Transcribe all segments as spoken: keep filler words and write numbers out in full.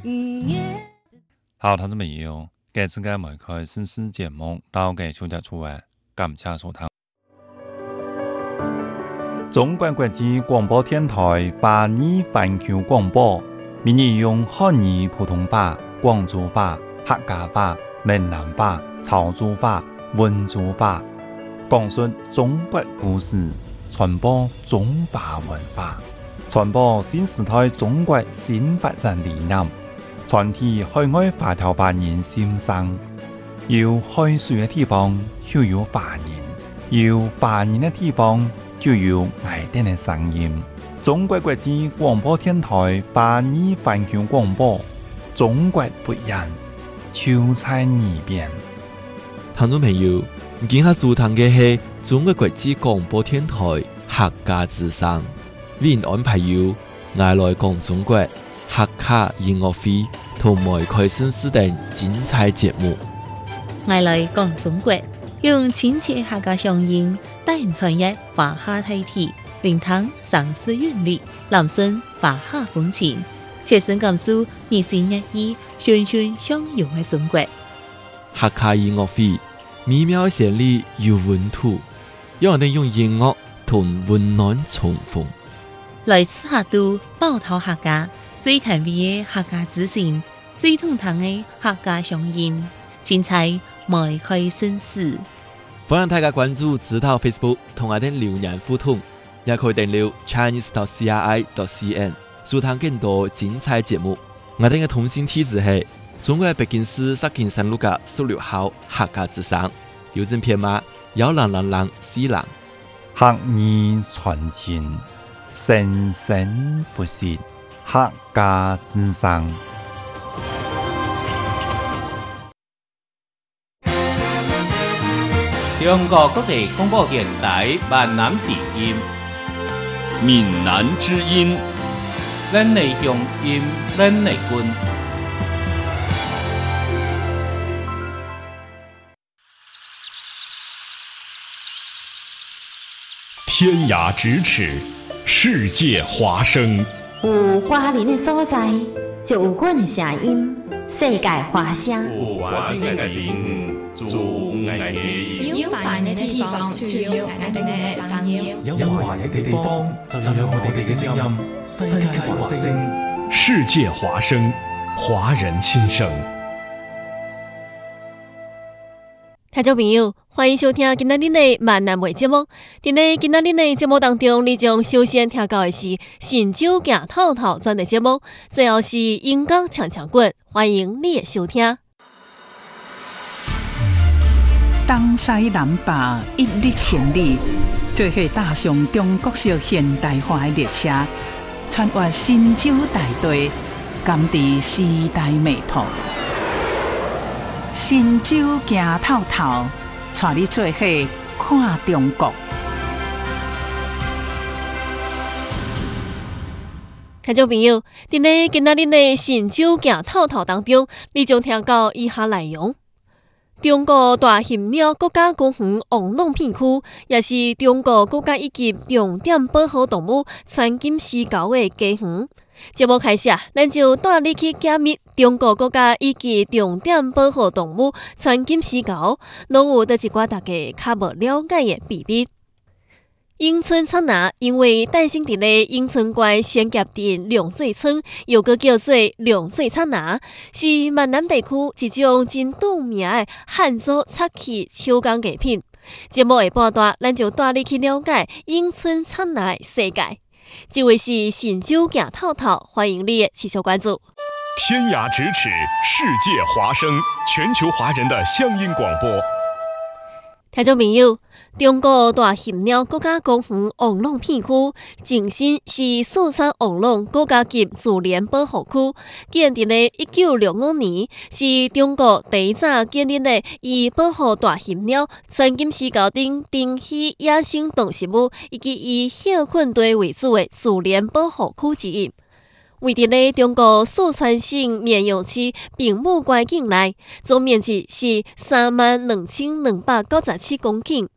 好，同志们友，今次嘅每開新詩節目，到嘅小日出嚟，感謝收聽。中國國際廣播電台華語環球廣播，每日用漢語普通話、廣州話、客家話、閩南話、潮州話、溫州話，講述中國故事，傳播中華文化，傳播新時代中國新發展理念，傳遞海外華僑華人心聲。有海水嘅地方就有華人，有華人嘅地方就有愛哋嘅聲音。中國國際廣播電台華語環球廣播，中國不一樣，就在耳邊。 聽眾朋友，今下收聽嘅係中國國際廣播電台客家之聲，為您安排有愛來講中國客家音樂會同埋開新詩等精彩節目。 愛來講中國，用親切客家鄉音，帶人傳譯華夏大體，聆聽上詩韻律，攬聲華夏風情，切身感受日新月異、循循相融嘅中國。 客家音樂會美妙旋律有溫度，讓我哋用音樂同溫暖重逢。 來自客都寶島客家最甜美嘅客家之聲，最通透嘅客家鄉音，精彩邁開新詩。 歡迎大家關注指導 Facebook 同我哋留言互動，也可以訂閱 Chinese dot C R I dot C N 收聽更多精彩節目。我哋嘅通信地址係中國北京市石景山路嘅十六號客家之聲，郵政編碼幺零零零四零。 客語傳情，生生不息，客家之聲。 中國國際廣播電台閩南之音， 閩南之音， 咱的鄉音，咱的根。 天涯咫尺，世界華聲。 有華人的所在，就有阮的聲音，世界華聲。 有華人的地方，就有愛的音。 有華人的地方，就有愛的聲音。 有華人的地方，就有我哋嘅聲音。世界華聲， 世界華聲，華人心聲。 聽眾朋友，歡迎收聽今仔日的閩南話節目。在呢今仔日的節目當中，你將首先聽到的是神州行透透專題節目，最後是音樂唱唱滾，歡迎你的收聽。 東西南北一日千里，做伙踏上中國式現代化的列車，穿越神州大地，感知時代美圖。神州行透透，帶你做伙看中國。 聽眾朋友，在呢今仔日的神州行透透當中，你將聽到以下內容：中國大鴯鳥國家公園王龍片區，也是中國國家一級重點保護動物川金絲猴的家園。節目開始，咱就帶你去解密中國國家一級重點保護動物川金絲猴，攏有倒一寡大家較無了解的秘密。永春剎那因為誕生佇咧永春縣仙夾鎮龍水村，又閣叫做龍水剎那，是閩南地區一種真著名的漢族漆器手工藝品。節目下半段，咱就帶你去了解永春剎那的世界。這位是神州行透透，歡迎你持續關注。 天涯咫尺，世界華聲，全球華人的鄉音廣播。 聽眾朋友，中國大鴯鳥國家公園王龍片區，前身是四川王龍國家級自然保護區，建立在一九六五年，是中國第一早建立的以保護大鴯鳥、川金絲猴等珍稀野生動植物以及以歇睏地為主的自然保護區之一。位佇咧中國四川省綿陽市平武關境內，總面積是三萬兩千兩百九十七公頃。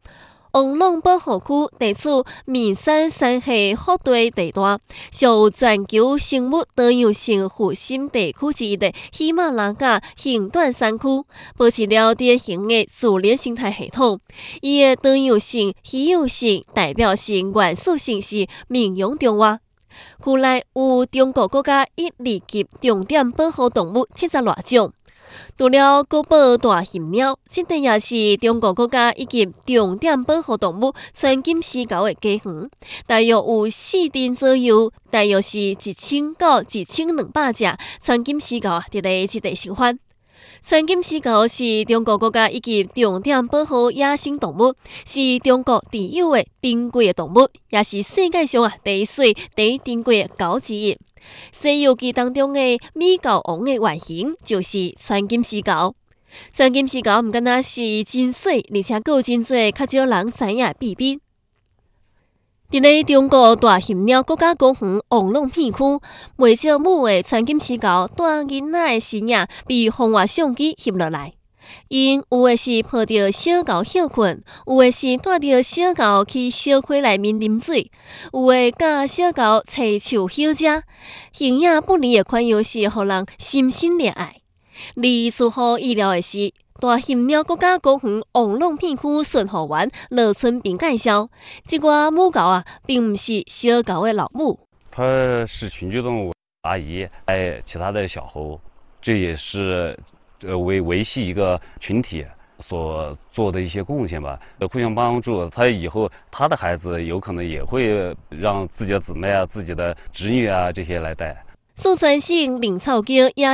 王龙保护区地处面山山系福地地带，属全球生物多样性核心地区之一的喜马拉雅横断山区，保持了典型的自然生态系统。伊的多样性、稀有性、代表性、元素性是名扬中外。区内有中国国家一二级重点保护动物七十多种。除了国宝大鸊鸟，这地也是中国国家一级重点保护动物川金丝猴的家园，大约有四吨左右，大约是一千到一千两百只川金丝猴伫咧这地生活。川金丝猴是中国国家一级重点保护野生动物，是中国独有的珍贵的动物，也是世界上啊第一水、第一珍贵的猴之一。《西游记》当中的美猴王的原型就是川金丝猴。川金丝猴毋仅仅是真水，而且还有真侪较少人知影的秘密。伫咧中国大鸊鸟国家公园王龙片区，未少母的川金丝猴带囡仔的身影被红外相机翕落来。因有的是抱着小猴休困，有的是带着小猴去小溪内面啉水，有的甲小猴找树休食，形影不离的款样是互人心生怜爱。而出乎意料的是，大鸊鸟国家公园王龙片区巡护员罗春平介绍，这个母狗啊，并不是小狗的老母， 它是群居动物阿姨，爱其他的小猴，这也是。呃，为维系一个群体所做的一些贡献吧，互相帮助，他以后他的孩子有可能也会让自己的姊妹啊、自己的侄女啊这些来带。 四川省林草沟也